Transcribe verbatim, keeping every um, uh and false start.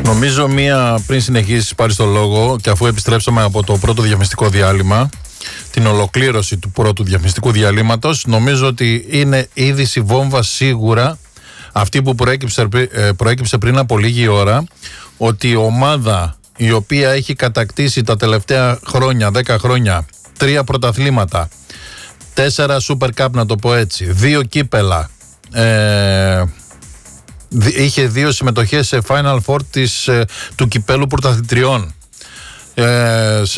Νομίζω μία, πριν συνεχίσεις πάρεις το λόγο και αφού επιστρέψαμε από το πρώτο διαφημιστικό διάλειμμα, την ολοκλήρωση του πρώτου διαφημιστικού διαλύματος, νομίζω ότι είναι είδηση βόμβα σίγουρα αυτή που προέκυψε, προέκυψε πριν από λίγη ώρα, ότι η ομάδα η οποία έχει κατακτήσει τα τελευταία χρόνια, δέκα χρόνια, τρία πρωταθλήματα, τέσσερα Super Cup να το πω έτσι, δύο κύπελα, ε, είχε δύο συμμετοχές σε Final Four της, του κυπέλου πρωταθλητριών, ε,